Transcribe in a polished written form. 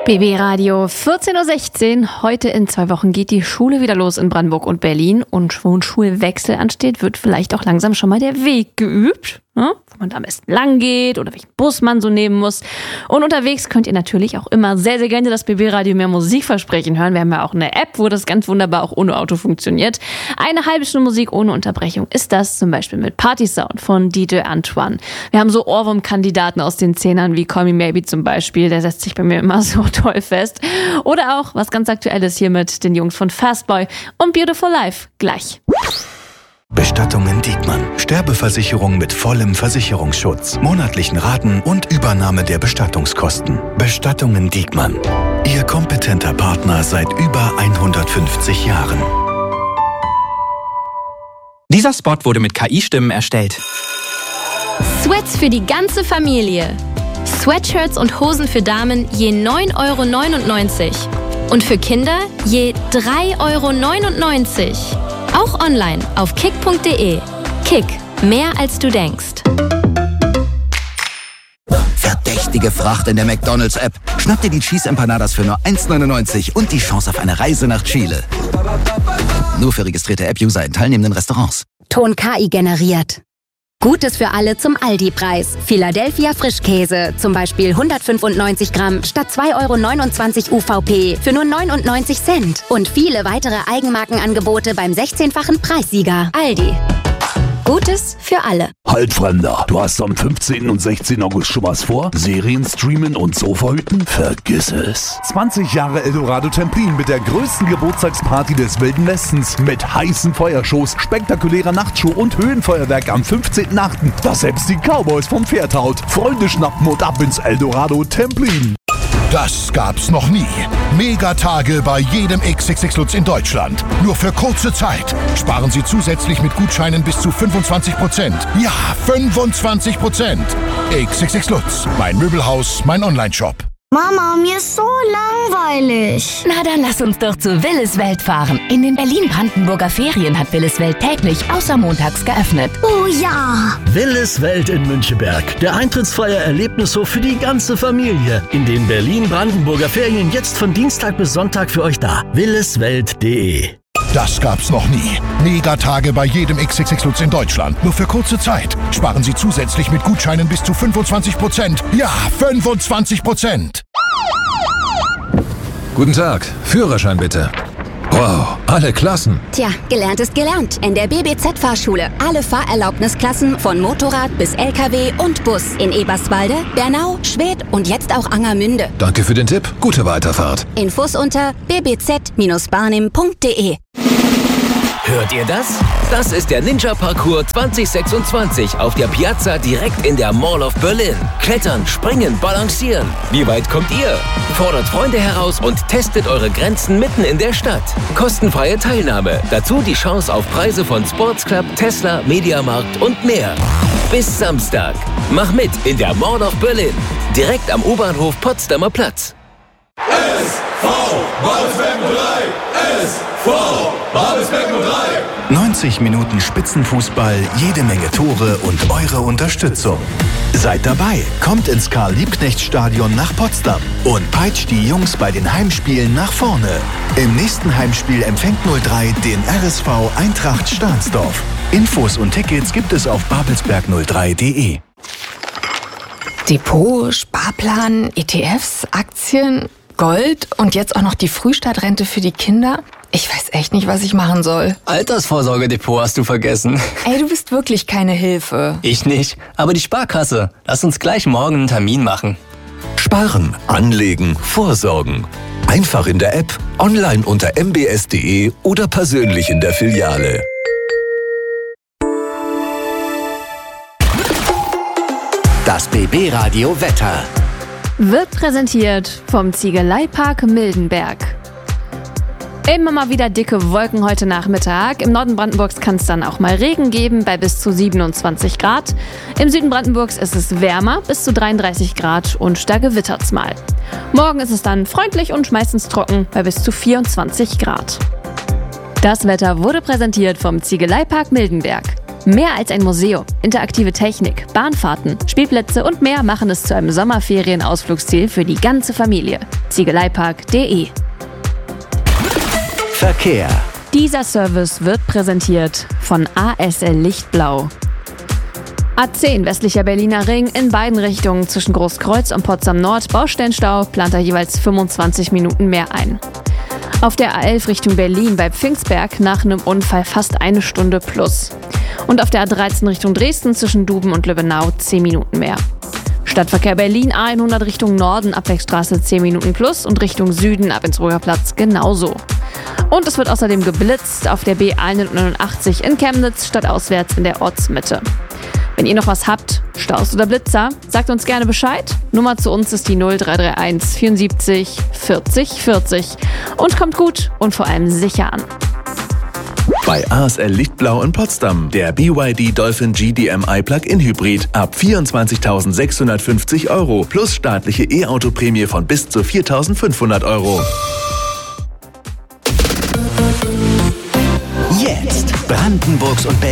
BB Radio 14.16 Uhr. Heute in 2 Wochen geht die Schule wieder los in Brandenburg und Berlin. Und wo ein Schulwechsel ansteht, wird vielleicht auch langsam schon mal der Weg geübt, ne? Wo man da am besten lang geht oder welchen Bus man so nehmen muss. Und unterwegs könnt ihr natürlich auch immer sehr, sehr gerne das BB Radio mehr Musikversprechen hören. Wir haben ja auch eine App, wo das ganz wunderbar auch ohne Auto funktioniert. Eine halbe Stunde Musik ohne Unterbrechung ist das, zum Beispiel mit Party Sound von DJ Antoine. Wir haben so Ohrwurm-Kandidaten aus den Zehnern wie Call Me Maybe zum Beispiel. Der setzt sich bei mir immer so toll fest. Oder auch was ganz Aktuelles hier mit den Jungs von Fastboy und Beautiful Life gleich. Bestattungen Diekmann. Sterbeversicherung mit vollem Versicherungsschutz, monatlichen Raten und Übernahme der Bestattungskosten. Bestattungen Diekmann. Ihr kompetenter Partner seit über 150 Jahren. Dieser Spot wurde mit KI-Stimmen erstellt. Sweats für die ganze Familie. Sweatshirts und Hosen für Damen je 9,99 € und für Kinder je 3,99 €. Auch online auf kick.de. Kick, mehr als du denkst. Verdächtige Fracht in der McDonald's-App. Schnapp dir die Cheese Empanadas für nur 1,99 € und die Chance auf eine Reise nach Chile. Nur für registrierte App-User in teilnehmenden Restaurants. Ton KI generiert. Gutes für alle zum Aldi-Preis. Philadelphia Frischkäse, zum Beispiel 195 Gramm statt 2,29 € UVP für nur 99 Cent. Und viele weitere Eigenmarkenangebote beim 16-fachen Preissieger. Aldi. Gutes für alle. Halt, Fremder, du hast am 15. und 16. August schon was vor? Serien streamen und Sofa hüten? Vergiss es. 20 Jahre Eldorado Templin mit der größten Geburtstagsparty des Wilden Westens mit heißen Feuershows, spektakulärer Nachtshow und Höhenfeuerwerk am 15.8., das selbst die Cowboys vom Pferd haut. Freunde schnappen und ab ins Eldorado Templin. Das gab's noch nie. Megatage bei jedem XXX Lutz in Deutschland. Nur für kurze Zeit. Sparen Sie zusätzlich mit Gutscheinen bis zu 25%. Ja, 25%. XXX Lutz. Mein Möbelhaus, mein Onlineshop. Mama, mir ist so langweilig. Na, dann lass uns doch zu Willis Welt fahren. In den Berlin-Brandenburger Ferien hat Willis Welt täglich außer montags geöffnet. Oh ja! Willis Welt in Müncheberg. Der eintrittsfreie Erlebnishof für die ganze Familie. In den Berlin-Brandenburger Ferien jetzt von Dienstag bis Sonntag für euch da. williswelt.de. Das gab's noch nie. Megatage bei jedem XXX Lutz in Deutschland. Nur für kurze Zeit. Sparen Sie zusätzlich mit Gutscheinen bis zu 25%. Ja, 25%. Guten Tag. Führerschein bitte. Wow, alle Klassen. Tja, gelernt ist gelernt. In der BBZ-Fahrschule. Alle Fahrerlaubnisklassen von Motorrad bis LKW und Bus. In Eberswalde, Bernau, Schwedt und jetzt auch Angermünde. Danke für den Tipp. Gute Weiterfahrt. Infos unter bbz-barnim.de. Hört ihr das? Das ist der Ninja Parcours 2026 auf der Piazza direkt in der Mall of Berlin. Klettern, springen, balancieren. Wie weit kommt ihr? Fordert Freunde heraus und testet eure Grenzen mitten in der Stadt. Kostenfreie Teilnahme. Dazu die Chance auf Preise von Sports Club, Tesla, Mediamarkt und mehr. Bis Samstag. Mach mit in der Mall of Berlin. Direkt am U-Bahnhof Potsdamer Platz. SV Babelsberg 03! SV Babelsberg 03! 90 Minuten Spitzenfußball, jede Menge Tore und eure Unterstützung. Seid dabei, kommt ins Karl-Liebknecht-Stadion nach Potsdam und peitscht die Jungs bei den Heimspielen nach vorne. Im nächsten Heimspiel empfängt 03 den RSV Eintracht Stahnsdorf. Infos und Tickets gibt es auf babelsberg03.de. Depot, Sparplan, ETFs, Aktien, Gold und jetzt auch noch die Frühstartrente für die Kinder. Ich weiß echt nicht, was ich machen soll. Altersvorsorgedepot hast du vergessen. Ey, du bist wirklich keine Hilfe. Ich nicht, aber die Sparkasse. Lass uns gleich morgen einen Termin machen. Sparen, anlegen, vorsorgen. Einfach in der App, online unter mbs.de oder persönlich in der Filiale. Das BB Radio Wetter. Wird präsentiert vom Ziegeleipark Mildenberg. Immer mal wieder dicke Wolken heute Nachmittag. Im Norden Brandenburgs kann es dann auch mal Regen geben bei bis zu 27 Grad. Im Süden Brandenburgs ist es wärmer, bis zu 33 Grad und da gewittert's mal. Morgen ist es dann freundlich und meistens trocken bei bis zu 24 Grad. Das Wetter wurde präsentiert vom Ziegeleipark Mildenberg. Mehr als ein Museum, interaktive Technik, Bahnfahrten, Spielplätze und mehr machen es zu einem Sommerferienausflugsziel für die ganze Familie. ziegeleipark.de. Verkehr. Dieser Service wird präsentiert von ASL Lichtblau. A10 westlicher Berliner Ring in beiden Richtungen zwischen Großkreuz und Potsdam Nord Baustellenstau, plant er jeweils 25 Minuten mehr ein. Auf der A11 Richtung Berlin bei Pfingstberg nach einem Unfall fast 1 Stunde plus. Und auf der A13 Richtung Dresden zwischen Duben und Löwenau 10 Minuten mehr. Stadtverkehr Berlin A100 Richtung Norden Abwegstraße 10 Minuten plus und Richtung Süden ab ins Röhrplatz genauso. Und es wird außerdem geblitzt auf der B189 in Chemnitz stadtauswärts in der Ortsmitte. Wenn ihr noch was habt, Staus oder Blitzer, sagt uns gerne Bescheid. Nummer zu uns ist die 0331 74 40 40. Und kommt gut und vor allem sicher an. Bei ASL Lichtblau in Potsdam der BYD Dolphin GDMI Plug-in Hybrid ab 24.650 € plus staatliche E-Auto-Prämie von bis zu 4.500 €. Jetzt Brandenburgs und